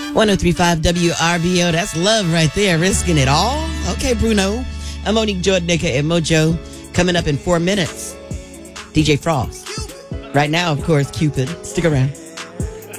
1035 WRBO. That's love right there. Risking it all. Okay, Bruno. I'm Monique Jordan and Mojo. Coming up in 4 minutes, DJ Frost. Right now, of course, Cupid. Stick around.